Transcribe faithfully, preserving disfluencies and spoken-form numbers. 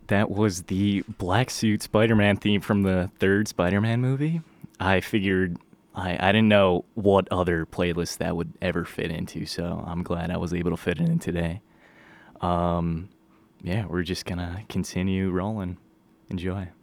That was the black suit Spider-Man theme from the third Spider-Man movie. I figured I, I didn't know what other playlist that would ever fit into, so I'm glad I was able to fit it in today. Um, yeah, we're just gonna continue rolling. Enjoy.